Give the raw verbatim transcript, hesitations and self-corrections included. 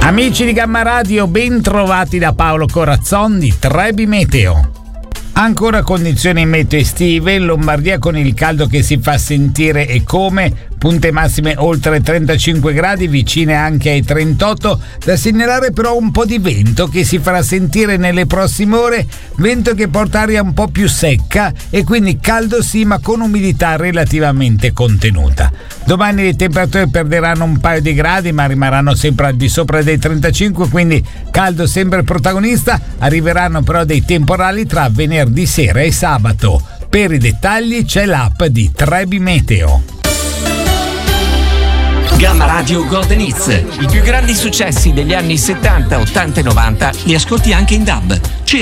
Amici di Gamma Radio, ben trovati da Paolo Corazzon di Trebi Meteo. Ancora condizioni meteo estive in Lombardia con il caldo che si fa sentire e come, punte massime oltre trentacinque gradi, vicine anche ai trentotto, da segnalare però un po' di vento che si farà sentire nelle prossime ore, vento che porta aria un po' più secca e quindi caldo sì ma con umidità relativamente contenuta. Domani le temperature perderanno un paio di gradi ma rimarranno sempre al di sopra dei trentacinque, quindi caldo sempre protagonista, arriveranno però dei temporali tra venerdì sera e sabato. Per i dettagli c'è l'app di Trebi Meteo. Gamma Radio Golden Hits, i più grandi successi degli anni settanta, ottanta e novanta li ascolti anche in D A B. Cerca